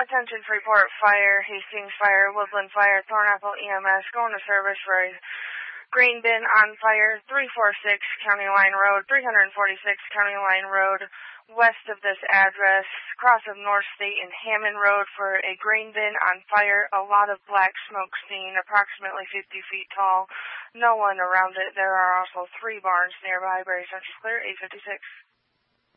Attention Freeport Fire, Hastings Fire, Woodland Fire, Thornapple EMS, going to service for a grain bin on fire, 346 County Line Road, 346 County Line Road, west of this address, cross of North State and Hammond Road for a grain bin on fire, a lot of black smoke seen, approximately 50 feet tall, no one around it. There are also 3 barns nearby. Barry Central clear, 856.